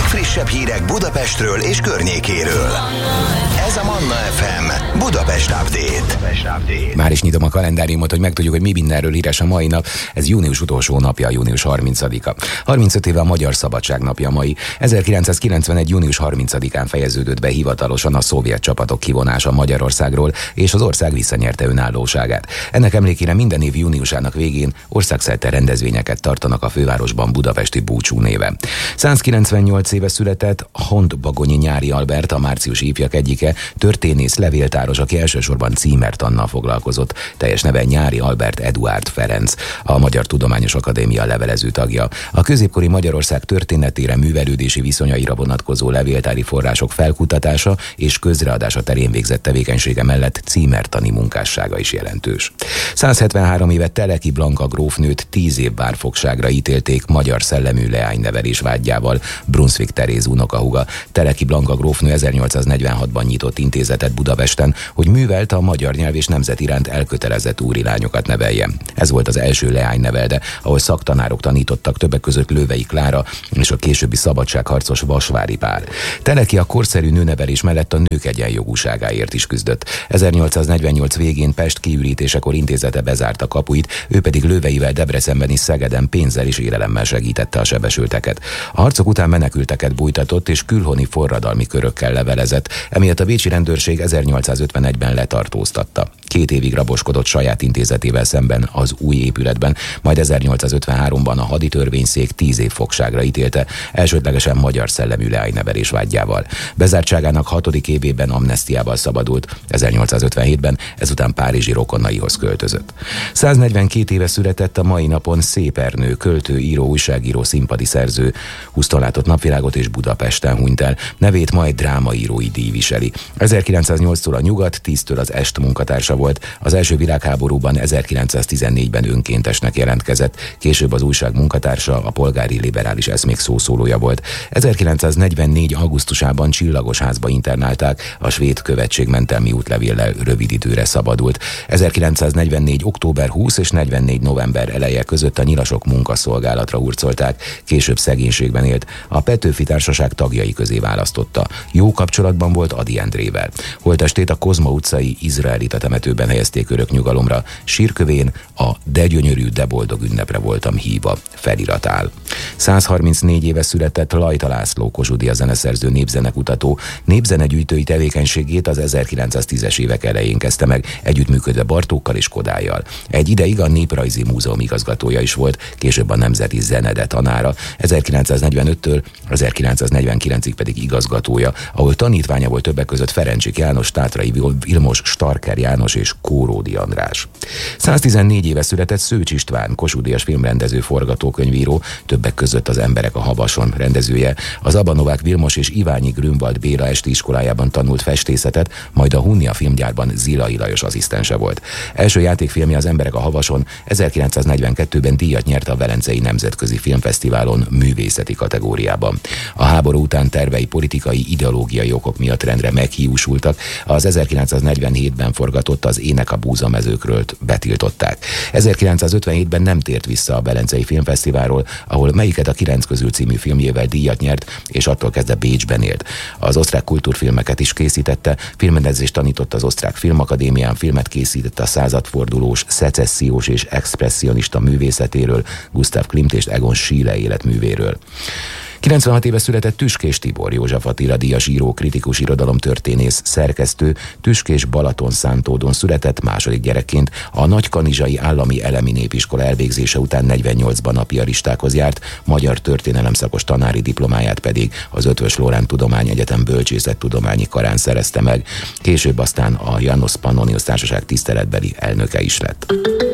legfrissebb hírek Budapestről és környékéről. Ez a Manna FM Budapest Update. Már is nyitom a kalendáriumot, hogy megtudjuk, hogy mi mindenről híres a mai nap. Ez június utolsó napja, június 30-a. 35 éve a Magyar Szabadság napja mai. 1991. június 30-án fejeződött be hivatalosan a szovjet csapatok kivonása Magyarországról, és az ország visszanyerte önállóságát. Ennek emlékére minden év júniusának végén országszerte rendezvényeket tartanak a fővárosban budapesti búcsú néven. 198 éve született Hont Bagonyi Nyári Albert, a márciusi ifjak egyike, történész, levéltáros, aki elsősorban címertannal foglalkozott. Teljes neve Nyári Albert Eduárd Ferenc, a Magyar Tudományos Akadémia levelező tagja. A középkori Magyarország történetére, művelődési viszonyaira vonatkozó levéltári források felkutatása és közreadása terén végzett tevékenysége mellett címertani munkássága is jelentős. 173 éve Teleki Blanka grófnőt 10 év bárfogságra ítélték magyar szellemű leánynevelés vágyával. Brunswick Teréz unokahúga, Teleki Blanka grófnő 1846-ban nyitott intézetet Budapesten, hogy művelte a magyar nyelv és nemzet iránt elkötelezett úrilányokat neveljen. Ez volt az első leánynevelde, ahol szaktanárok tanítottak, többek között Lővei Klára és a későbbi szabadságharcos Vasvári Pál. Teleki a korszerű nőnevelés mellett a nők egyenjogúságáért is küzdött. 1848 végén Pest kiürítésekor intézete bezárta kapuit, ő pedig Lőveivel Debrecenben és Szegeden pénzzel és élelemmel segítette a sebesülteket. A harcok után menekülteket bújtatott és külhoni forradalmi körökkel levelezett, emiatt a bécsi rendőrség 1851-ben letartóztatta. 2 évig raboskodott saját intézetével szemben az új épületben, majd 1853-ban a haditörvényszék 10 év fogságra ítélte, elsődlegesen magyar szellemű leánynevelés vágyával. Bezártságának 6. évében amnesztiával szabadult, 1857-ben ezután párizsi rokonnaihoz költözött. 142 éve született a mai napon Szép Ernő, költő, író, újságíró, színpadi szerző, 20-tól látott napvilágot és Budapesten hunyt el. Nevét ma egy drámaírói díj viseli. 1908-tól a Nyugat, 10-től az Est munkatársa volt, az első világháborúban 1914-ben önkéntesnek jelentkezett, később az újság munkatársa, a polgári liberális eszmék szószólója volt. 1944. augusztusában Csillagosházba internálták, a svéd követség mentelmi útlevéllel rövid időre szabadult. 1944. október 20 és 44. november eleje között a nyilasok munkaszolgálatra hurcolták, később szegénységben élt, a Petőfi Társaság tagjai közé választotta. Jó kapcsolatban volt Ady Endrével. Holttestét a Kozma utcai izraelita temetőben helyezték örök nyugalomra, sírkövén a De gyönyörű, de boldog ünnepre voltam hívva felirat áll. 134 éve született Lajta László, Kossuth Díjas zeneszerző, népzenekutató. Népzenegyűjtői tevékenységét az 1910-es évek elején kezdte meg, együttműködve Bartókkal és Kodályjal. Egy ideig a Néprajzi Múzeum igazgatója is volt, később a Nemzeti Zenede tanára, 1945-től 1949-ig pedig igazgatója, ahol tanítványa volt többek között Ferencsik János, Tátrai Vilmos, Starker János és Kóródi András. 114 éve született Szőcs István, Kossuth Díjas filmrendező, forgatókönyvíró, többek között az Emberek a Havason rendezője. Az Abanovák Vilmos és Iványi Grünwald Béla esti iskolájában tanult festészetet, majd a Hunnia filmgyárban Zilai Lajos asszisztense volt. Első játékfilmje, Az Emberek a Havason 1942-ben díjat nyert a Velencei Nemzetközi Filmfesztiválon művészeti kategóriában. A háború után tervei politikai, ideológiai okok miatt rendre meghiúsultak, az 1947-ben forgatott Az Ének a búzamezőkről betiltották. 1957-ben nem tért vissza a Velencei Filmfesztiválról, ahol Melyiket a 9 közül című filmjével díjat nyert, és attól kezdve Bécsben élt. Az osztrák kultúrfilmeket is készítette, filmrendezést tanított az Osztrák Filmakadémián, filmet készített a századfordulós, szecessziós és expresszionista művészetéről, Gustav Klimt és Egon Schiele életművéről. 96 éve született Tüskés Tibor, József Attila díjas író, kritikus, irodalomtörténész, szerkesztő. Tüskés Balatonszántódon született, második gyerekként. A Nagykanizsai Állami Elemi Népiskola elvégzése után 48-ban a piaristákhoz járt, magyar történelem szakos tanári diplomáját pedig az Eötvös Loránd Tudományegyetem bölcsészettudományi karán szerezte meg. Később aztán a Janus Pannonius Társaság tiszteletbeli elnöke is lett.